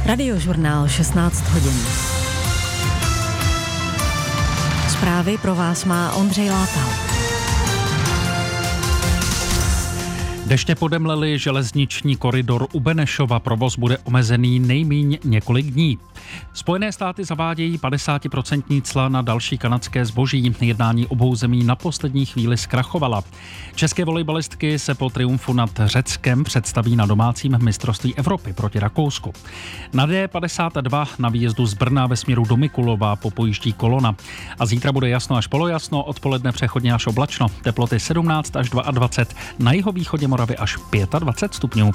Radiožurnál 16 hodin. Zprávy pro vás má Ondřej Látal. Deště podemlely železniční koridor u Benešova, provoz bude omezený nejmíň několik dní. Spojené státy zavádějí 50% cla na další kanadské zboží. Jednání obou zemí na poslední chvíli zkrachovala. České volejbalistky se po triumfu nad Řeckem představí na domácím mistrovství Evropy proti Rakousku. Na D52 na výjezdu z Brna ve směru do Mikulova popojíždí kolona. A zítra bude jasno až polojasno, odpoledne přechodně až oblačno. Teploty 17 až 22, na jihovýchodě Moravy až 25 stupňů.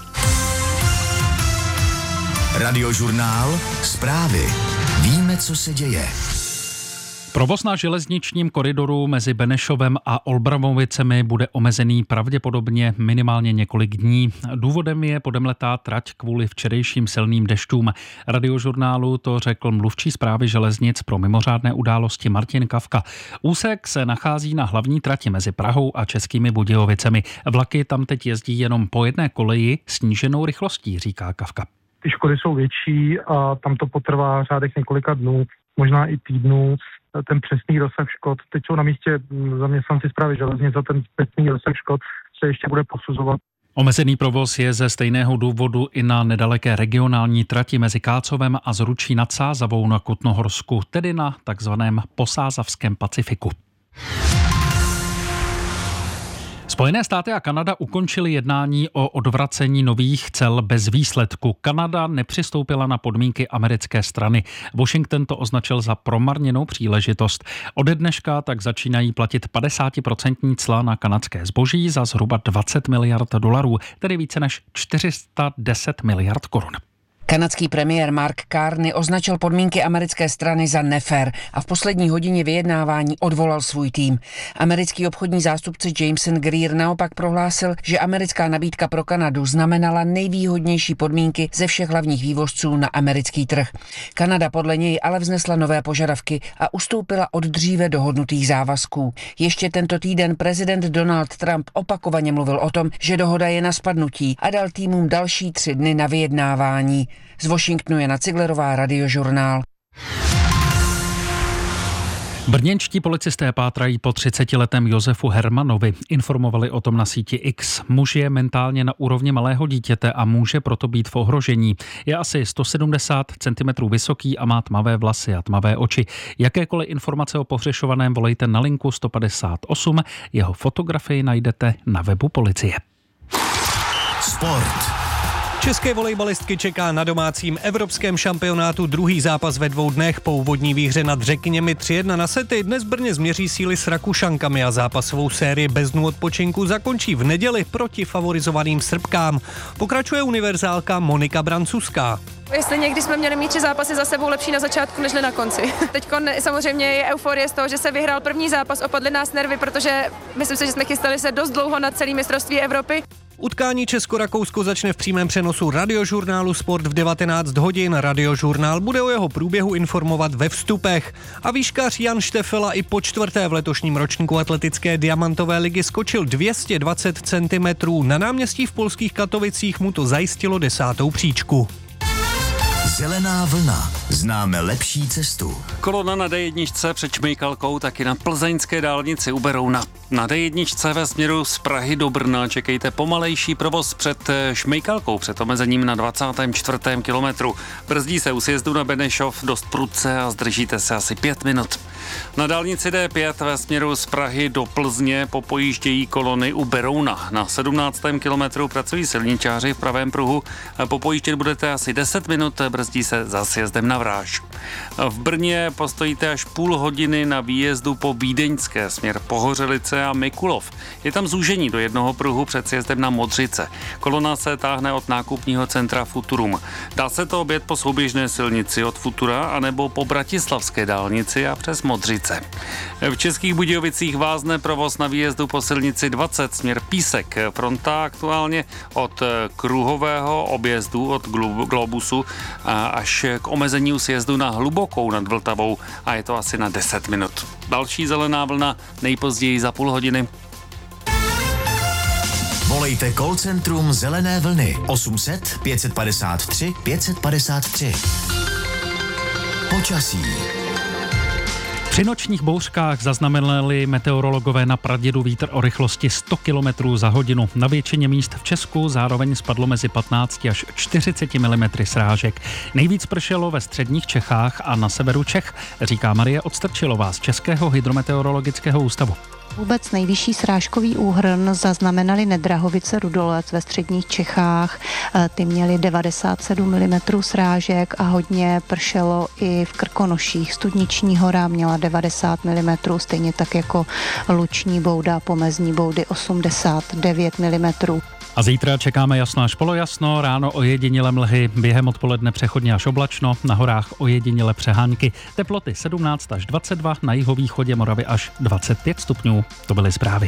Radiožurnál, zprávy. Víme, co se děje. Provoz na železničním koridoru mezi Benešovem a Olbramovicemi bude omezený pravděpodobně minimálně několik dní. Důvodem je podemletá trať kvůli včerejším silným dešťům. Radiožurnálu to řekl mluvčí správy železnic pro mimořádné události Martin Kafka. Úsek se nachází na hlavní trati mezi Prahou a Českými Budějovicemi. Vlaky tam teď jezdí jenom po jedné koleji sníženou rychlostí, říká Kafka. Ty škody jsou větší a tam to potrvá řádech několika dnů, možná i týdnů. Ten přesný rozsah škod, teď jsou na místě zaměstnanci správy železnic a ten přesný rozsah škod se ještě bude posuzovat. Omezený provoz je ze stejného důvodu i na nedaleké regionální trati mezi Kácovem a Zručí nad Sázavou na Kutnohorsku, tedy na takzvaném posázavském Pacifiku. Spojené státy a Kanada ukončily jednání o odvracení nových cel bez výsledku. Kanada nepřistoupila na podmínky americké strany. Washington to označil za promarněnou příležitost. Ode dneška tak začínají platit 50% cla na kanadské zboží za zhruba 20 miliard dolarů, tedy více než 410 miliard korun. Kanadský premiér Mark Carney označil podmínky americké strany za nefér a v poslední hodině vyjednávání odvolal svůj tým. Americký obchodní zástupce Jameson Greer naopak prohlásil, že americká nabídka pro Kanadu znamenala nejvýhodnější podmínky ze všech hlavních vývozců na americký trh. Kanada podle něj ale vznesla nové požadavky a ustoupila od dříve dohodnutých závazků. Ještě tento týden prezident Donald Trump opakovaně mluvil o tom, že dohoda je na spadnutí a dal týmům další 3 dny na vyjednávání. Z Washingtonu Jana Ciglerová, Radiožurnál. Brněnští policisté pátrají po 30letém Josefu Hermanovi. Informovali o tom na síti X. Muž je mentálně na úrovni malého dítěte a může proto být v ohrožení. Je asi 170 cm vysoký a má tmavé vlasy a tmavé oči. Jakékoliv informace o pohřešovaném volejte na linku 158. Jeho fotografii najdete na webu policie. Sport. České volejbalistky čeká na domácím evropském šampionátu druhý zápas ve 2 dnech. Po úvodní výhře nad Řekyněmi 3-1 na sety dnes v Brně změří síly s Rakušankami a zápasovou sérii bez dnů odpočinku zakončí v neděli proti favorizovaným Srbkám. Pokračuje univerzálka Monika Brancuská. Jestli někdy jsme měli mít 3 zápasy za sebou lepší na začátku, než na konci. Teď samozřejmě je euforie z toho, že se vyhrál první zápas, opadly nás nervy, protože myslím si, že jsme chystali se dost dlouho na celé mistrovství Evropy. Utkání Česko-Rakousko začne v přímém přenosu Radiožurnálu Sport v 19 hodin. Radiožurnál bude o jeho průběhu informovat ve vstupech. A výškař Jan Štefela i po 4. v letošním ročníku atletické diamantové ligy skočil 220 cm. Na náměstí v polských Katovicích mu to zajistilo 10. příčku. Zelená vlna. Známe lepší cestu. Kolona na D1 před Šmejkalkou, taky na plzeňské dálnici u Berouna. Na D1 ve směru z Prahy do Brna čekejte pomalejší provoz před Šmejkalkou, před omezením na 24. kilometru. Brzdí se u sjezdu na Benešov dost prudce a zdržíte se asi 5 minut. Na dálnici D5 ve směru z Prahy do Plzně popojíždějí kolony u Berouna. Na 17. kilometru pracují silničáři v pravém pruhu. Popojíždět budete asi 10 minut, brzdí se za sjezdem na Vráž. V Brně postojíte až půl hodiny na výjezdu po Vídeňské, směr Pohořelice a Mikulov. Je tam zúžení do jednoho pruhu před sjezdem na Modřice. Kolona se táhne od nákupního centra Futurum. Dá se to objet po souběžné silnici od Futura anebo po Bratislavské dálnici a přes Modřice. V Českých Budějovicích vázne provoz na výjezdu po silnici 20 směr Písek. Fronta aktuálně od kruhového objezdu od Globusu až k omezení sjezdu na Hlubokou nad Vltavou a je to asi na 10 minut. Další zelená vlna nejpozději za půl hodiny. Volejte call centrum Zelené vlny 800 553 553. Počasí. Při nočních bouřkách zaznamenali meteorologové na Pradědu vítr o rychlosti 100 km za hodinu. Na většině míst v Česku zároveň spadlo mezi 15 až 40 mm srážek. Nejvíc pršelo ve středních Čechách a na severu Čech, říká Marie Odstrčilová z Českého hydrometeorologického ústavu. Vůbec nejvyšší srážkový úhrn zaznamenali Nedrahovice Rudolec ve středních Čechách. Ty měly 97 mm srážek a hodně pršelo i v Krkonoších. Studniční hora měla 90 mm, stejně tak jako Luční Bouda, Pomezní Boudy 89 mm. A zítra čekáme jasno až polojasno, ráno ojedinělé mlhy, během odpoledne přechodně až oblačno, na horách ojedinělé přehánky, teploty 17 až 22, na jihovýchodě Moravy až 25 stupňů. To byly zprávy.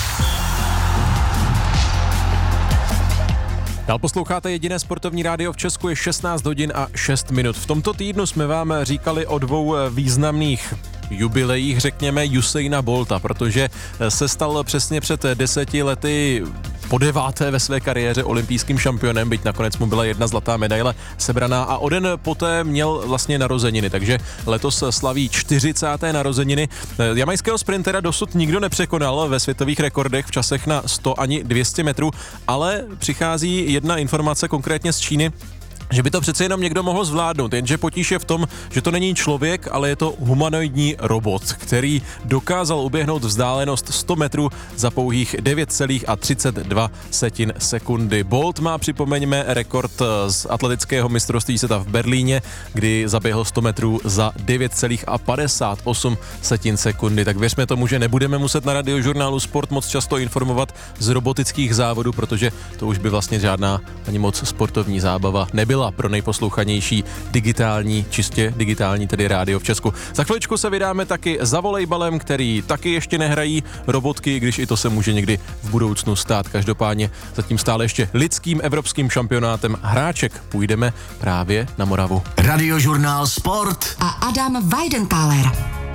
Dál posloucháte jediné sportovní rádio v Česku, je 16 hodin a 6 minut. V tomto týdnu jsme vám říkali o dvou významných jubilejích, řekněme Usaina Bolta, protože se stal přesně před 10 lety po 9. ve své kariéře olympijským šampionem, byť nakonec mu byla jedna zlatá medaile sebraná a o den poté měl vlastně narozeniny, takže letos slaví 40. narozeniny. Jamajského sprintera dosud nikdo nepřekonal ve světových rekordech v časech na 100 ani 200 metrů, ale přichází jedna informace konkrétně z Číny, že by to přece jenom někdo mohl zvládnout, jenže potíž je v tom, že to není člověk, ale je to humanoidní robot, který dokázal uběhnout vzdálenost 100 metrů za pouhých 9,32 sekundy. Bolt má, připomeňme, rekord z atletického mistrovství světa v Berlíně, kdy zaběhl 100 metrů za 9,58 sekundy. Tak věřme tomu, že nebudeme muset na Radiožurnálu Sport moc často informovat z robotických závodů, protože to už by vlastně žádná ani moc sportovní zábava nebyla pro nejposlouchanější digitální, čistě digitální tedy rádio v Česku. Za chviličku se vydáme taky za volejbalem, který taky ještě nehrají robotky, když i to se může někdy v budoucnu stát. Každopádně zatím stále ještě lidským evropským šampionátem hráček půjdeme právě na Moravu. Radiožurnál Sport a Adam Weidenthaler.